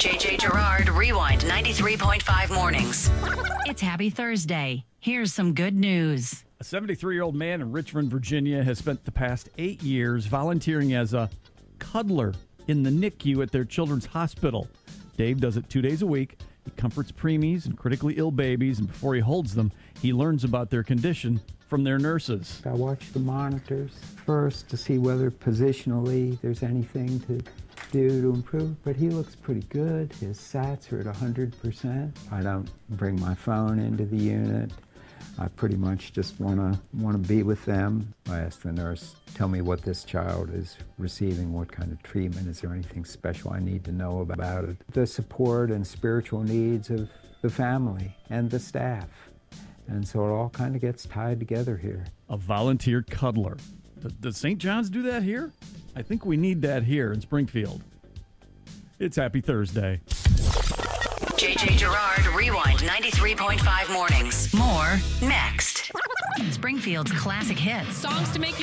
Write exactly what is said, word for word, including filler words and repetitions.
J J Gerard, Rewind ninety-three point five mornings. It's Happy Thursday. Here's some good news. A seventy-three-year-old man in Richmond, Virginia has spent the past eight years volunteering as a cuddler in the N I C U at their children's hospital. Dave does it two days a week. He comforts preemies and critically ill babies, and before he holds them, he learns about their condition from their nurses. I watch the monitors first to see whether positionally there's anything to do to improve, but he looks pretty good. His sats are at one hundred percent. I don't bring my phone into the unit. I pretty much just want to want to be with them. I asked the nurse, tell me what this child is receiving, what kind of treatment, is there anything special I need to know about it? The support and spiritual needs of the family and the staff. And so it all kind of gets tied together here. A volunteer cuddler. Does, does Saint John's do that here? I think we need that here in Springfield. It's Happy Thursday. J J Gerard, Rewind ninety-three point five mornings. More next. Springfield's classic hits. Songs to make you